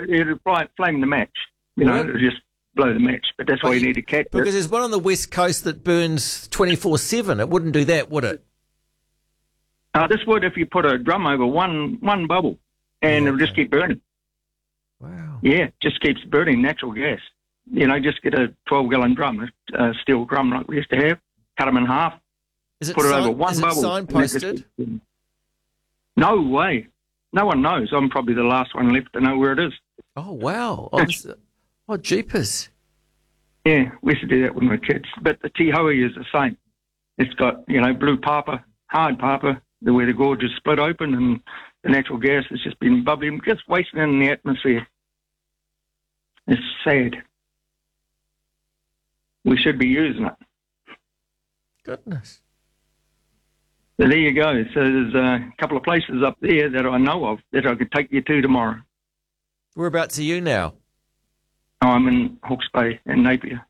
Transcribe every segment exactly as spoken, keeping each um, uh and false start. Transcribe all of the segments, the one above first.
it, it'll fly, flame the match. You know, What? it'll just blow the match. But that's why you need to catch Because it. there's one on the west coast that burns twenty-four seven. It wouldn't do that, would it? Uh, this would if you put a drum over one one bubble, and Yeah, it'll just okay. keep burning. Wow. Yeah, just keeps burning natural gas. You know, just get a twelve-gallon drum, a steel drum like we used to have, cut them in half, Is it, put it sign- over one is it bubble. and it just signposted? keeps burning. No way. No one knows. I'm probably the last one left to know where it is. Oh, wow. Oh, this- oh jeepers. Yeah, we used to do that when we were kids. But the Tihoe is the same. It's got, you know, blue papa, hard papa, the where the gorge is split open and the natural gas has just been bubbling, just wasting in the atmosphere. It's sad. We should be using it. Goodness. So there you go. So there's a couple of places up there that I know of that I could take you to tomorrow. Whereabouts are you now? I'm in Hawke's Bay and Napier.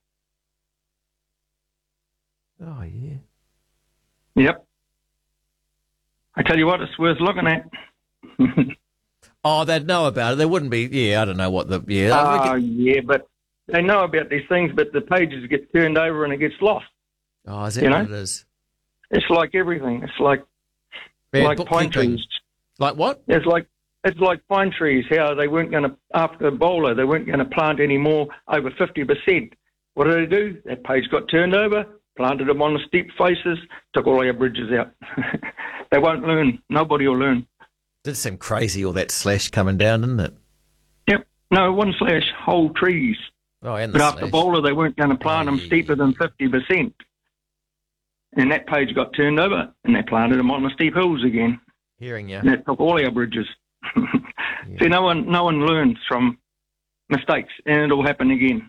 Oh, yeah. Yep. I tell you what, it's worth looking at. Oh, they'd know about it. They wouldn't be, yeah, I don't know what the, yeah. Oh, yeah, but they know about these things, but the pages get turned over and it gets lost. oh, is that you what know? it is? It's like everything. It's like Bad like pine bookkeeping. trees. Like what? It's like it's like pine trees. How they weren't going to after Ebola, they weren't going to plant any more over fifty percent. What did they do? That page got turned over, planted them on the steep faces, took all our bridges out. They won't learn. Nobody will learn. Did seem crazy, all that slash coming down, didn't it? Yep. No, one slash whole trees. Oh, and the But after slash. Ebola, they weren't going to plant Oh, them yeah. steeper than fifty percent. And that page got turned over, and they planted them on the steep hills again. Hearing you. And that took all our bridges. See, no one, no one learns from mistakes, and it'll happen again.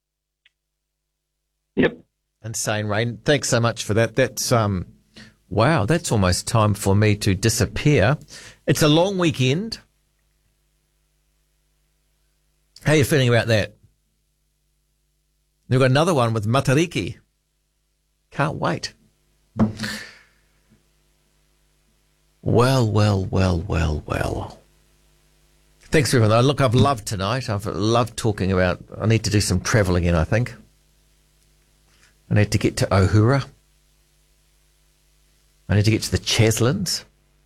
Yep. Insane, Rain. Thanks so much for that. That's, um, wow, that's almost time for me to disappear. It's a long weekend. How are you feeling about that? We've got another one with Matariki. Can't wait. Well, well, well, well, well. Thanks, everyone. Look, I've loved tonight. I've loved talking about... I need to do some travel again, I think. I need to get to Ohura. I need to get to the Chaslands.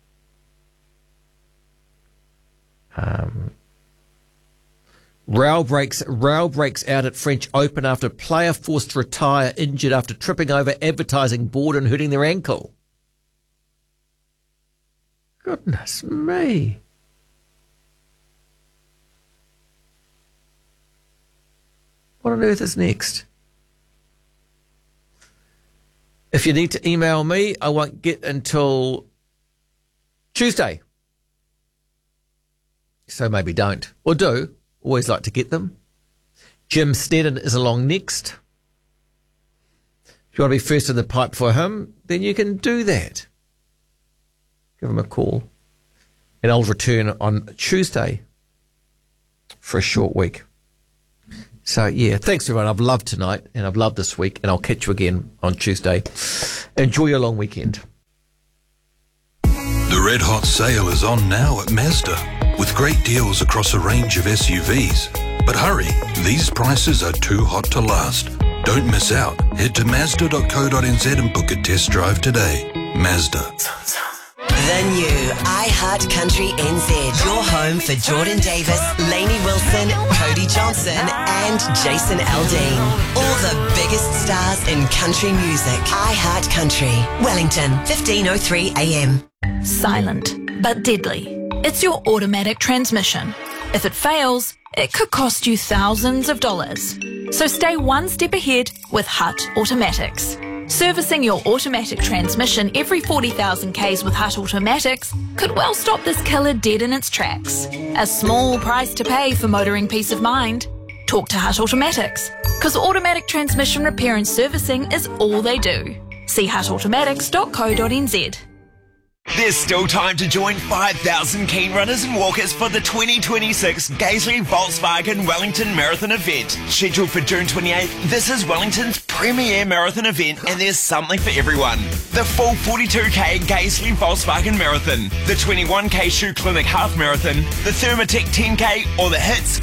Um, row breaks row breaks out at French Open after player forced to retire injured after tripping over advertising board and hurting their ankle. Goodness me. What on earth is next? If you need to email me, I won't get until Tuesday. So maybe don't. Or do. Always like to get them. Jim Sneddon is along next. If you want to be first in the pipe for him, then you can do that. Give him a call. And I'll return on Tuesday for a short week. So, yeah, thanks, everyone. I've loved tonight and I've loved this week, and I'll catch you again on Tuesday. Enjoy your long weekend. The Red Hot Sale is on now at Mazda, with great deals across a range of S U Vs. But hurry, these prices are too hot to last. Don't miss out. Head to Mazda dot co dot n z and book a test drive today. Mazda. The new iHeart Country N Z. Your home for Jordan Davis, Lainey Wilson, Cody Johnson, and Jason Aldean. All the biggest stars in country music. iHeart Country. Wellington, fifteen oh three A M. Silent, but deadly. It's your automatic transmission. If it fails, it could cost you thousands of dollars. So stay one step ahead with Hutt Automatics. Servicing your automatic transmission every forty thousand kays with Hutt Automatics could well stop this killer dead in its tracks. A small price to pay for motoring peace of mind. Talk to Hutt Automatics, because automatic transmission repair and servicing is all they do. See hutt automatics dot co dot n z. There's still time to join five thousand keen runners and walkers for the twenty twenty-six Gaisley Volkswagen Wellington Marathon event. Scheduled for June twenty-eighth, this is Wellington's premier marathon event, and there's something for everyone. The full forty-two k Gaisley Volkswagen Marathon, the twenty-one k Shoe Clinic Half Marathon, the Thermatech ten k, or the Hits